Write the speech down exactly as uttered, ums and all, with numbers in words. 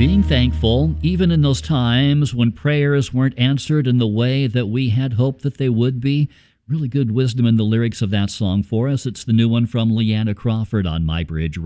Being thankful, even in those times when prayers weren't answered in the way that we had hoped that they would be. Really good wisdom in the lyrics of that song for us. It's the new one from Leanna Crawford on My Bridge